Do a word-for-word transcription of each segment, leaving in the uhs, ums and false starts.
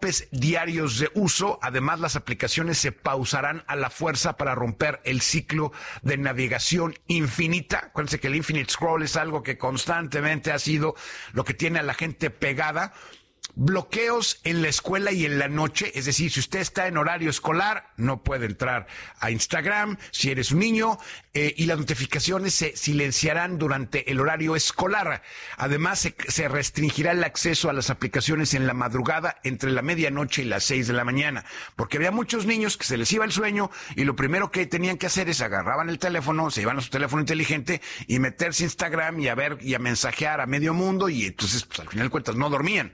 topes diarios de uso. Además, las aplicaciones se pausarán a la fuerza para romper el ciclo de navegación infinita. Acuérdense que el infinite scroll es algo que constantemente ha sido lo que tiene a la gente pegada. Bloqueos en la escuela y en la noche, es decir, si usted está en horario escolar, no puede entrar a Instagram, si eres un niño, eh, y las notificaciones se silenciarán durante el horario escolar. Además, se, se restringirá el acceso a las aplicaciones en la madrugada entre la medianoche y las seis de la mañana, porque había muchos niños que se les iba el sueño y lo primero que tenían que hacer es agarraban el teléfono, se iban a su teléfono inteligente y meterse a Instagram y a ver y a mensajear a medio mundo, y entonces, pues al final de cuentas, no dormían.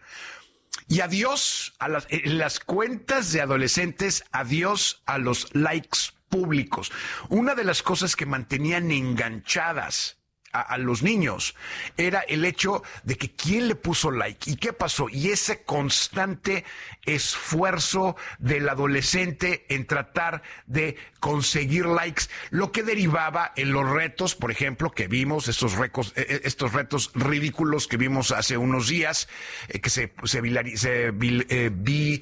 Y adiós a las, en las cuentas de adolescentes, adiós a los likes públicos. Una de las cosas que mantenían enganchadas a, a los niños era el hecho de que quién le puso like y qué pasó. Y ese constante esfuerzo del adolescente en tratar de conseguir likes, lo que derivaba en los retos, por ejemplo, que vimos, estos retos, estos retos ridículos que vimos hace unos días, eh, que se, se, vilari, se vil, eh, vi,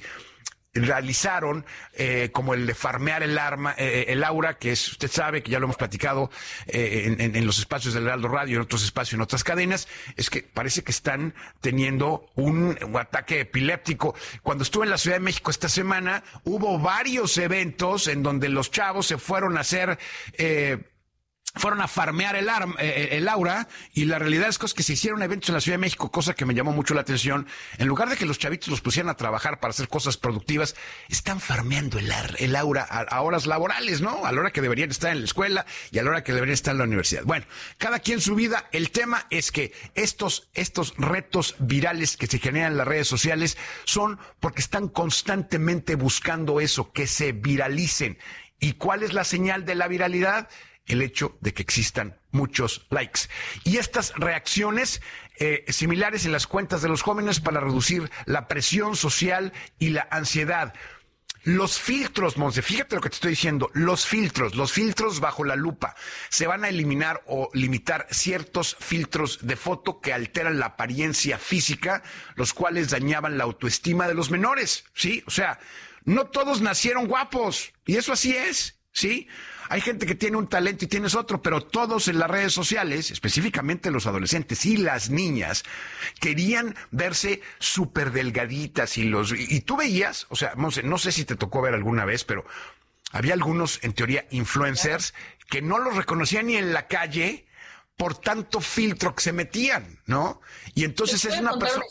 realizaron, eh, como el de farmear el arma, eh, el aura, que es, usted sabe que ya lo hemos platicado eh, en, en, en los espacios del Heraldo Radio, en otros espacios, en otras cadenas, es que parece que están teniendo un, un ataque epiléptico. Cuando estuve en la Ciudad de México esta semana, hubo varios eventos en donde los chavos se fueron a hacer, eh, fueron a farmear el, arma, eh, el aura, y la realidad es que se hicieron eventos en la Ciudad de México, cosa que me llamó mucho la atención. En lugar de que los chavitos los pusieran a trabajar para hacer cosas productivas, están farmeando el, ar, el aura a, a horas laborales, ¿no? A la hora que deberían estar en la escuela y a la hora que deberían estar en la universidad. Bueno, cada quien su vida. El tema es que estos, estos retos virales que se generan en las redes sociales son porque están constantemente buscando eso, que se viralicen. ¿Y cuál es la señal de la viralidad? El hecho de que existan muchos likes. Y estas reacciones eh, similares en las cuentas de los jóvenes para reducir la presión social y la ansiedad. Los filtros, Monse, fíjate lo que te estoy diciendo, los filtros, los filtros bajo la lupa. Se van a eliminar o limitar ciertos filtros de foto que alteran la apariencia física, los cuales dañaban la autoestima de los menores, ¿sí? O sea, no todos nacieron guapos, y eso así es, ¿sí? Hay gente que tiene un talento y tienes otro, pero todos en las redes sociales, específicamente los adolescentes y las niñas, querían verse súper delgaditas y los, y, y tú veías, o sea, Monse, no sé si te tocó ver alguna vez, pero había algunos, en teoría, influencers que no los reconocían ni en la calle por tanto filtro que se metían, ¿no? Y entonces es una persona...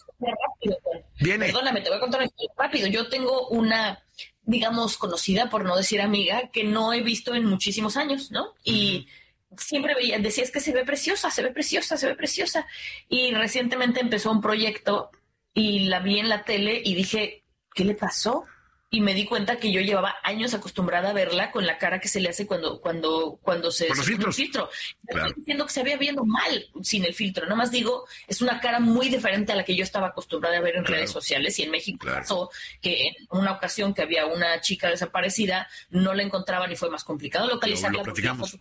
Viene. Perdóname, te voy a contar una historia rápido. Yo tengo una, digamos, conocida, por no decir amiga, que no he visto en muchísimos años, ¿no? Y uh-huh. siempre veía, decía, es que se ve preciosa, se ve preciosa, se ve preciosa. Y recientemente empezó un proyecto y la vi en la tele y dije, ¿qué le pasó? Y me di cuenta que yo llevaba años acostumbrada a verla con la cara que se le hace cuando cuando cuando se con los se pone un filtro. Claro. Estoy diciendo que se veía viendo mal sin el filtro. Nada más digo, es una cara muy diferente a la que yo estaba acostumbrada a ver en claro. redes sociales. Y en México claro. pasó que en una ocasión que había una chica desaparecida, no la encontraban y fue más complicado localizarla. Lo, lo platicamos.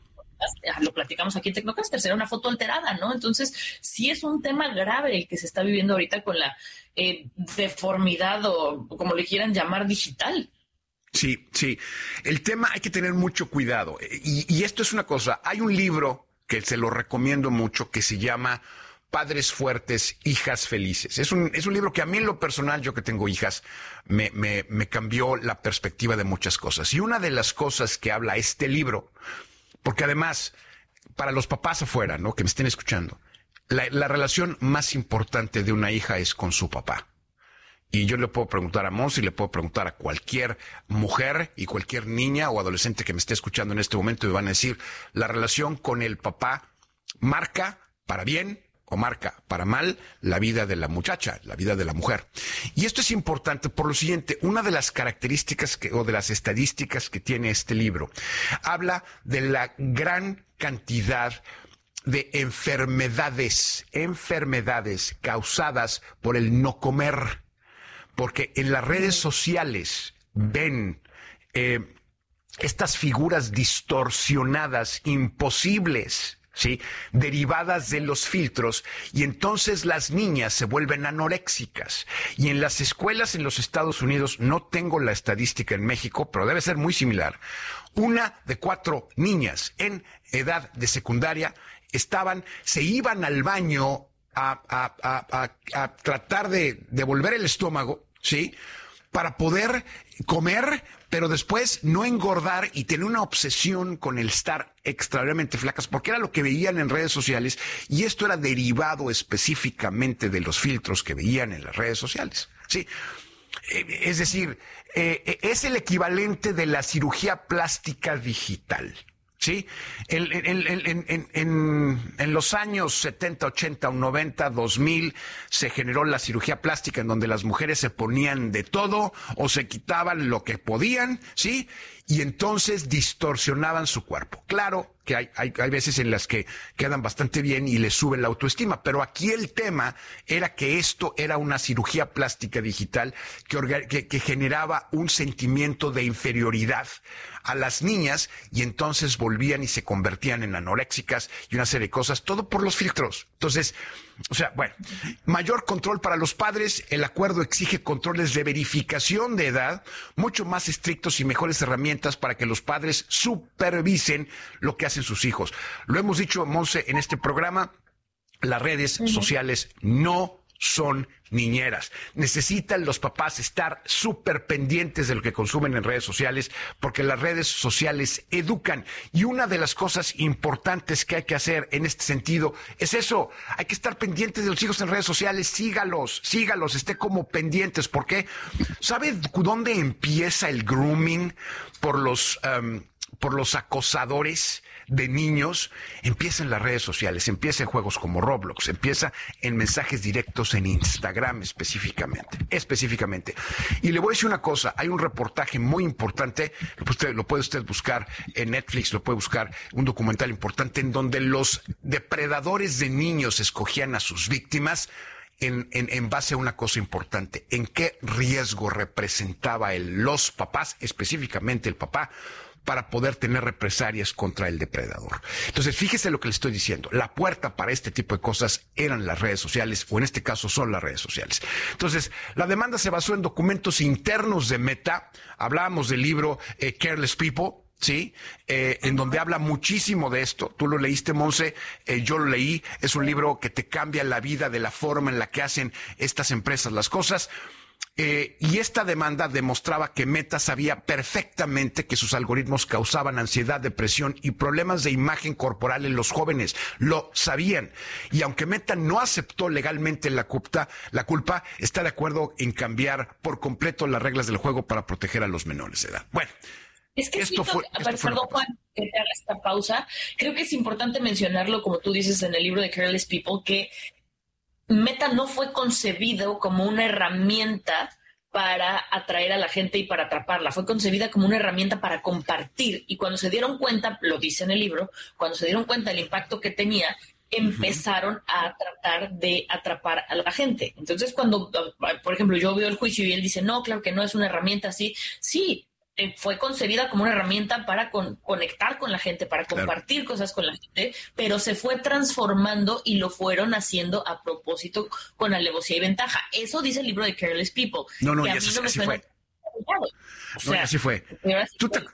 Lo platicamos aquí en Tecnocasters, era una foto alterada, ¿no? Entonces, sí es un tema grave el que se está viviendo ahorita con la eh, deformidad o como le quieran llamar digital. Sí, sí. El tema hay que tener mucho cuidado. Y, y esto es una cosa, hay un libro que se lo recomiendo mucho que se llama Padres Fuertes, Hijas Felices. Es un, es un libro que a mí en lo personal, yo que tengo hijas, me, me, me cambió la perspectiva de muchas cosas. Y una de las cosas que habla este libro, porque además, para los papás afuera, ¿no?, que me estén escuchando, la, la relación más importante de una hija es con su papá. Y yo le puedo preguntar a Monse y le puedo preguntar a cualquier mujer y cualquier niña o adolescente que me esté escuchando en este momento y me van a decir, la relación con el papá marca para bien o marca para mal la vida de la muchacha, la vida de la mujer. Y esto es importante por lo siguiente, una de las características que, o de las estadísticas que tiene este libro, habla de la gran cantidad de enfermedades, enfermedades causadas por el no comer, porque en las redes sociales ven eh, estas figuras distorsionadas, imposibles, ¿sí? Derivadas de los filtros, y entonces las niñas se vuelven anoréxicas. Y en las escuelas en los Estados Unidos, no tengo la estadística en México, pero debe ser muy similar, una de cuatro niñas en edad de secundaria estaban, se iban al baño a, a, a, a, a tratar de devolver el estómago, ¿sí?, para poder comer, pero después no engordar y tener una obsesión con el estar extraordinariamente flacas, porque era lo que veían en redes sociales, y esto era derivado específicamente de los filtros que veían en las redes sociales, ¿sí? Eh, es decir, eh, es el equivalente de la cirugía plástica digital. Sí, en, en, en, en, en, en los años setenta, ochenta, noventa, dos mil se generó la cirugía plástica, en donde las mujeres se ponían de todo o se quitaban lo que podían, ¿sí? Y entonces distorsionaban su cuerpo. Claro que hay, hay, hay veces en las que quedan bastante bien y les sube la autoestima, pero aquí el tema era que esto era una cirugía plástica digital que, orga, que, que generaba un sentimiento de inferioridad a las niñas, y entonces volvían y se convertían en anoréxicas y una serie de cosas, todo por los filtros. Entonces, o sea, bueno, mayor control para los padres. El acuerdo exige controles de verificación de edad mucho más estrictos y mejores herramientas para que los padres supervisen lo que hacen sus hijos. Lo hemos dicho, Monse, en este programa, las redes uh-huh. sociales no son niñeras. Necesitan los papás estar súper pendientes de lo que consumen en redes sociales, porque las redes sociales educan. Y una de las cosas importantes que hay que hacer en este sentido es eso. Hay que estar pendientes de los hijos en redes sociales. Sígalos, sígalos, esté como pendientes. ¿Por qué? ¿Sabe dónde empieza el grooming por los, um, por los acosadores de niños? Empieza en las redes sociales, empieza en juegos como Roblox, empieza en mensajes directos en Instagram específicamente, específicamente. Y le voy a decir una cosa, hay un reportaje muy importante, lo puede usted, lo puede usted buscar en Netflix, lo puede buscar, un documental importante en donde los depredadores de niños escogían a sus víctimas En, en, en base a una cosa importante, en qué riesgo representaba el, los papás, específicamente el papá, para poder tener represalias contra el depredador. Entonces, fíjese lo que le estoy diciendo. La puerta para este tipo de cosas eran las redes sociales, o en este caso son las redes sociales. Entonces, la demanda se basó en documentos internos de Meta. Hablábamos del libro eh, Careless People, ¿sí? Eh, en donde habla muchísimo de esto. Tú lo leíste, Monse, eh, yo lo leí. Es un libro que te cambia la vida de la forma en la que hacen estas empresas las cosas. Eh, y esta demanda demostraba que Meta sabía perfectamente que sus algoritmos causaban ansiedad, depresión y problemas de imagen corporal en los jóvenes. Lo sabían. Y aunque Meta no aceptó legalmente la culpa, la culpa, está de acuerdo en cambiar por completo las reglas del juego para proteger a los menores de edad. Bueno. Es que esto fue, esto perdón, fue Juan, que te haga esta pausa. Creo que es importante mencionarlo, como tú dices en el libro de Careless People, que Meta no fue concebido como una herramienta para atraer a la gente y para atraparla. Fue concebida como una herramienta para compartir. Y cuando se dieron cuenta, lo dice en el libro, cuando se dieron cuenta del impacto que tenía, empezaron a tratar de atrapar a la gente. Entonces, cuando, por ejemplo, yo veo el juicio y él dice, no, claro que no es una herramienta así. Sí, fue concebida como una herramienta para con, conectar con la gente, para compartir claro. cosas con la gente, pero se fue transformando y lo fueron haciendo a propósito con alevosía y ventaja. Eso dice el libro de Careless People. No, no, que y a así, mí no me así suena fue. O sea, no, y así fue. ¿Tú te,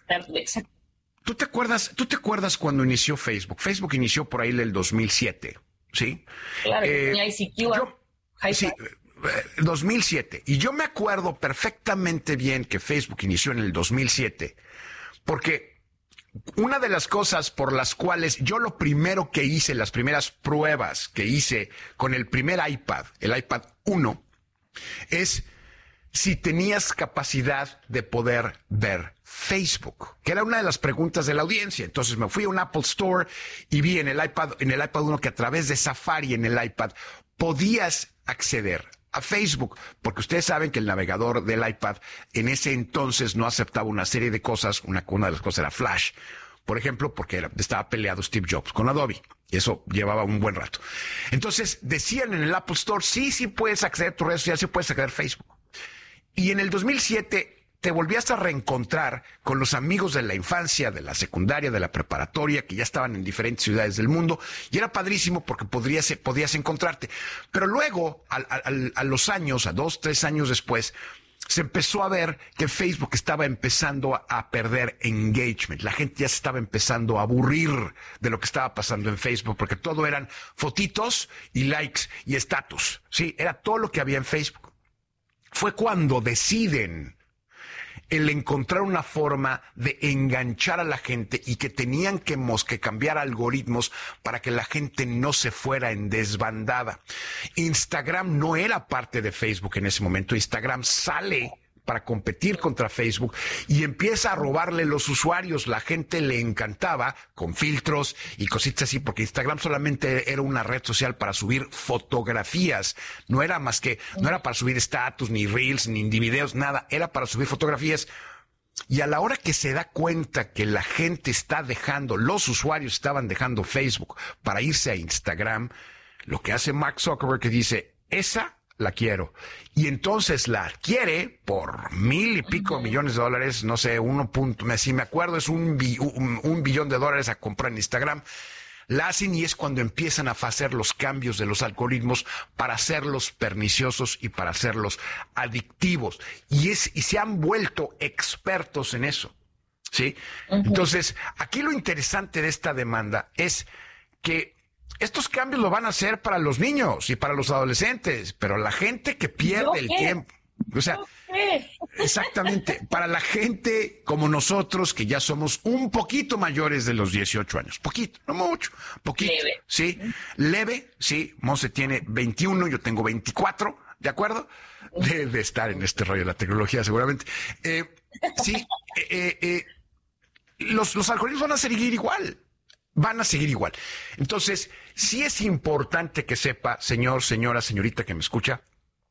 ¿Tú te acuerdas, tú te acuerdas cuando inició Facebook? Facebook inició por ahí en el dos mil siete, ¿sí? Claro, eh, tenía I C Q, yo, sí, dos mil siete. Y yo me acuerdo perfectamente bien que Facebook inició en el dos mil siete, porque una de las cosas por las cuales yo lo primero que hice, las primeras pruebas que hice con el primer iPad, el iPad uno, es si tenías capacidad de poder ver Facebook, que era una de las preguntas de la audiencia. Entonces me fui a un Apple Store y vi en el iPad, en el iPad uno que a través de Safari en el iPad podías acceder a Facebook, porque ustedes saben que el navegador del iPad en ese entonces no aceptaba una serie de cosas. Una, una de las cosas era Flash, por ejemplo, porque era, estaba peleado Steve Jobs con Adobe, y eso llevaba un buen rato. Entonces decían en el Apple Store, sí, sí puedes acceder a tus redes sociales, sí puedes acceder a Facebook. Y en el dos mil siete te volvías a reencontrar con los amigos de la infancia, de la secundaria, de la preparatoria, que ya estaban en diferentes ciudades del mundo, y era padrísimo porque podrías, podías encontrarte. Pero luego, a, a, a los años, a dos, tres años después, se empezó a ver que Facebook estaba empezando a, a perder engagement. La gente ya se estaba empezando a aburrir de lo que estaba pasando en Facebook, porque todo eran fotitos y likes y estatus. Sí, era todo lo que había en Facebook. Fue cuando deciden el encontrar una forma de enganchar a la gente y que tenían que, que cambiar algoritmos para que la gente no se fuera en desbandada. Instagram no era parte de Facebook en ese momento. Instagram sale para competir contra Facebook y empieza a robarle los usuarios. La gente le encantaba con filtros y cositas así, porque Instagram solamente era una red social para subir fotografías. No era más que, no era para subir status, ni reels, ni videos, nada. Era para subir fotografías. Y a la hora que se da cuenta que la gente está dejando, los usuarios estaban dejando Facebook para irse a Instagram, lo que hace Mark Zuckerberg que dice, esa la quiero. Y entonces la adquiere por mil y pico uh-huh. millones de dólares, no sé, uno punto, si me acuerdo, es un, un, un billón de dólares a comprar en Instagram. La hacen y es cuando empiezan a hacer los cambios de los algoritmos para hacerlos perniciosos y para hacerlos adictivos. Y, es, y se han vuelto expertos en eso, ¿sí? Uh-huh. Entonces, aquí lo interesante de esta demanda es que estos cambios lo van a hacer para los niños y para los adolescentes, pero la gente que pierde el tiempo, o sea, exactamente, para la gente como nosotros, que ya somos un poquito mayores de los dieciocho años, poquito, no mucho, poquito, leve. Sí, leve, sí, Monse tiene veintiuno, yo tengo veinticuatro, ¿de acuerdo? Debe estar en este rollo de la tecnología seguramente. Eh, sí, eh, eh, eh, los, los algoritmos van a seguir igual. Van a seguir igual. Entonces, sí es importante que sepa, señor, señora, señorita que me escucha,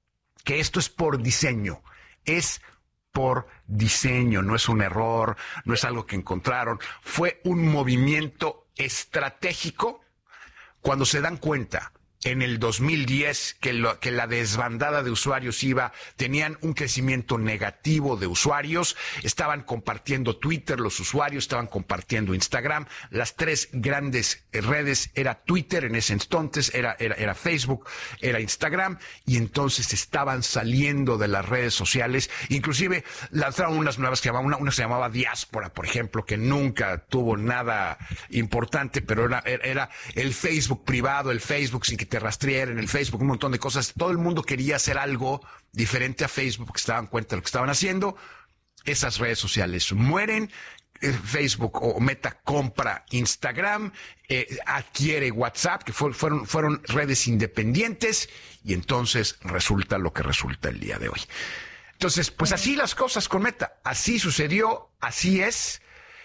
que esto es por diseño. Es por diseño, no es un error, no es algo que encontraron. Fue un movimiento estratégico cuando se dan cuenta en el dos mil diez que, lo, que la desbandada de usuarios iba, tenían un crecimiento negativo de usuarios, estaban compartiendo Twitter los usuarios, estaban compartiendo Instagram, las tres grandes redes era Twitter en ese entonces, era, era, era Facebook, era Instagram, y entonces estaban saliendo de las redes sociales, inclusive lanzaron unas nuevas que llamaban, una, una se llamaba Diáspora, por ejemplo, que nunca tuvo nada importante, pero era, era el Facebook privado, el Facebook sin que te rastrearan, el Facebook, un montón de cosas. Todo el mundo quería hacer algo diferente a Facebook porque se daban cuenta de lo que estaban haciendo. Esas redes sociales mueren. Eh, Facebook o Meta compra Instagram, eh, adquiere WhatsApp, que fue, fueron, fueron redes independientes, y entonces resulta lo que resulta el día de hoy. Entonces, pues así las cosas con Meta. Así sucedió, así es.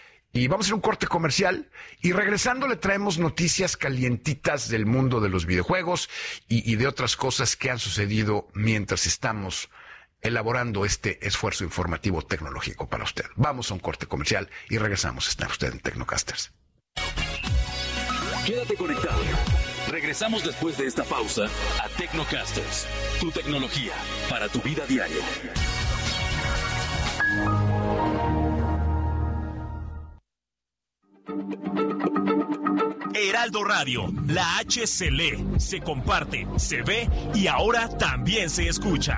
Y vamos a hacer un corte comercial y regresando le traemos noticias calientitas del mundo de los videojuegos y, y de otras cosas que han sucedido mientras estamos elaborando este esfuerzo informativo tecnológico para usted. Vamos a un corte comercial y regresamos. Está usted en Tecnocasters. Quédate conectado. Regresamos después de esta pausa a Tecnocasters, tu tecnología para tu vida diaria. Heraldo Radio, la H se lee, se comparte, se ve y ahora también se escucha.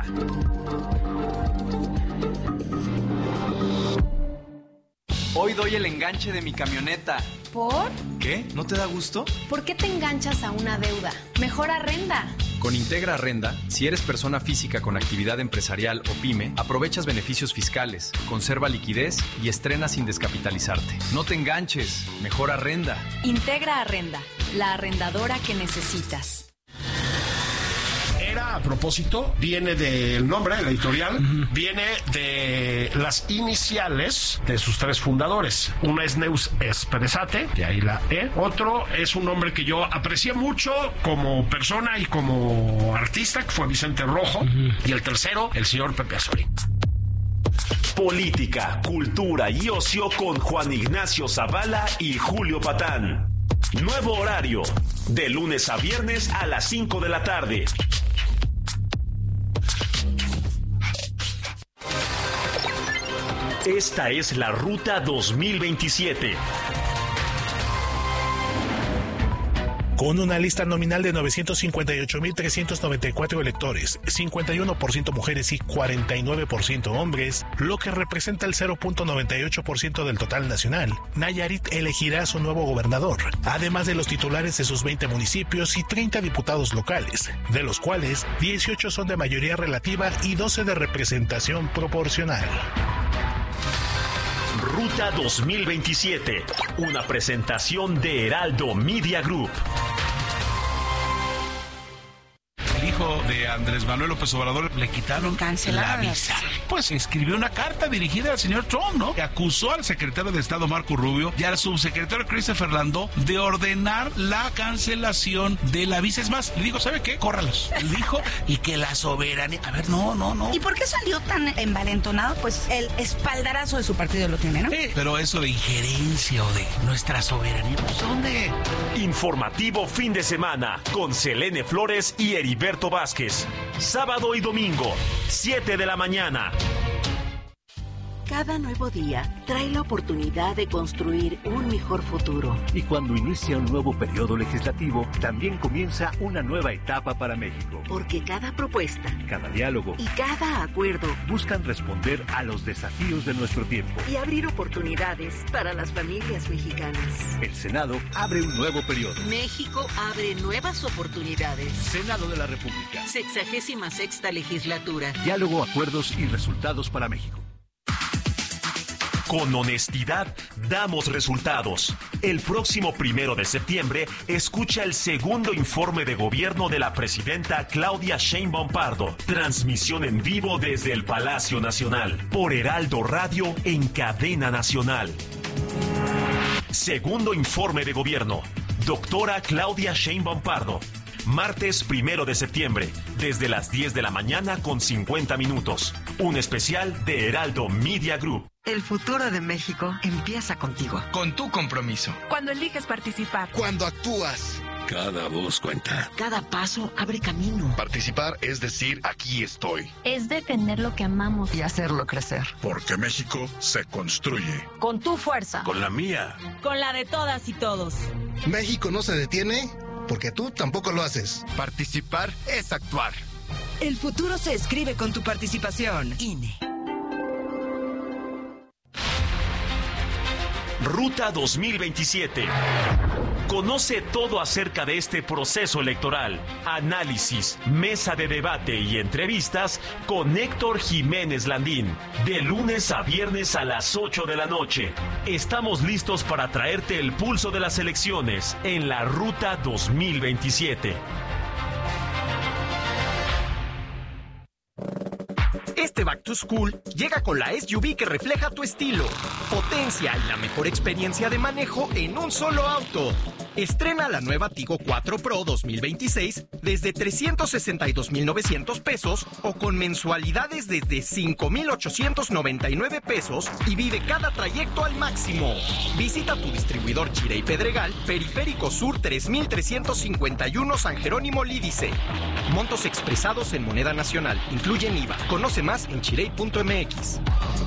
Hoy doy el enganche de mi camioneta. ¿Por? ¿Qué? ¿No te da gusto? ¿Por qué te enganchas a una deuda? Mejor arrenda. Con Integra Arrenda, si eres persona física con actividad empresarial o pyme, aprovechas beneficios fiscales, conserva liquidez y estrena sin descapitalizarte. No te enganches, mejor arrenda. Integra Arrenda, la arrendadora que necesitas. A propósito, viene del nombre, el editorial, uh-huh. viene de las iniciales de sus tres fundadores. Una es Neus Espresate, de ahí la E. Otro es un hombre que yo aprecié mucho como persona y como artista, que fue Vicente Rojo. Uh-huh. Y el tercero, el señor Pepe Azorín. Política, cultura y ocio con Juan Ignacio Zavala y Julio Patán. Nuevo horario, de lunes a viernes a las cinco de la tarde. Esta es la Ruta dos mil veintisiete. Con una lista nominal de novecientos cincuenta y ocho mil trescientos noventa y cuatro electores, cincuenta y uno por ciento mujeres y cuarenta y nueve por ciento hombres, lo que representa el cero punto noventa y ocho por ciento del total nacional, Nayarit elegirá a su nuevo gobernador, además de los titulares de sus veinte municipios y treinta diputados locales, de los cuales dieciocho son de mayoría relativa y doce de representación proporcional. Ruta dos mil veintisiete, una presentación de Heraldo Media Group. El hijo de Andrés Manuel López Obrador le quitaron la visa. Pues escribió una carta dirigida al señor Trump, ¿no? Que acusó al secretario de Estado Marco Rubio y al subsecretario Christopher Landó de ordenar la cancelación de la visa. Es más, le dijo, ¿sabe qué? Córralos. Le dijo, y que la soberanía... A ver, no, no, no. ¿Y por qué salió tan envalentonado? Pues el espaldarazo de su partido lo tiene, ¿no? Sí, pero eso de injerencia o de nuestra soberanía, pues ¿dónde? Informativo fin de semana con Selene Flores y Heriberto Vázquez. Sábado y domingo, siete de la mañana. Cada nuevo día trae la oportunidad de construir un mejor futuro. Y cuando inicia un nuevo periodo legislativo, también comienza una nueva etapa para México. Porque cada propuesta, cada diálogo y cada acuerdo buscan responder a los desafíos de nuestro tiempo y abrir oportunidades para las familias mexicanas. El Senado abre un nuevo periodo. México abre nuevas oportunidades. Senado de la República. Sexagésima sexta legislatura. Diálogo, acuerdos y resultados para México. Con honestidad, damos resultados. El próximo primero de septiembre, escucha el segundo informe de gobierno de la presidenta Claudia Sheinbaum Pardo. Transmisión en vivo desde el Palacio Nacional, por Heraldo Radio en cadena nacional. Segundo informe de gobierno. Doctora Claudia Sheinbaum Pardo. Martes primero de septiembre, desde las diez de la mañana con cincuenta minutos. Un especial de Heraldo Media Group. El futuro de México empieza contigo. Con tu compromiso. Cuando eliges participar. Cuando actúas. Cada voz cuenta. Cada paso abre camino. Participar es decir, aquí estoy. Es defender lo que amamos. Y hacerlo crecer. Porque México se construye. Con tu fuerza. Con la mía. Con la de todas y todos. México no se detiene porque tú tampoco lo haces. Participar es actuar. El futuro se escribe con tu participación. I N E. Ruta dos mil veintisiete. Conoce todo acerca de este proceso electoral, análisis, mesa de debate y entrevistas con Héctor Jiménez Landín, de lunes a viernes a las ocho de la noche. Estamos listos para traerte el pulso de las elecciones en la Ruta dos mil veintisiete. Este Back to School llega con la S U V que refleja tu estilo, potencia y la mejor experiencia de manejo en un solo auto. Estrena la nueva Tigo cuatro Pro dos mil veintiséis desde trescientos sesenta y dos mil novecientos pesos o con mensualidades desde cinco mil ochocientos noventa y nueve pesos y vive cada trayecto al máximo. Visita tu distribuidor Chirey Pedregal, Periférico Sur tres mil trescientos cincuenta y uno San Jerónimo Lídice. Montos expresados en moneda nacional, incluyen I V A. Conoce más en chirey punto m x.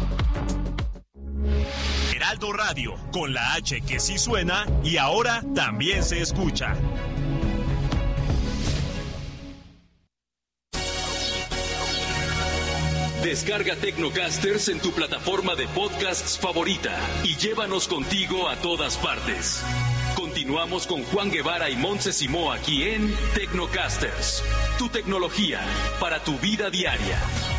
Heraldo Radio, con la H que sí suena y ahora también se escucha. Descarga Tecnocasters en tu plataforma de podcasts favorita y llévanos contigo a todas partes. Continuamos con Juan Guevara y Montse Simó aquí en Tecnocasters. Tu tecnología para tu vida diaria.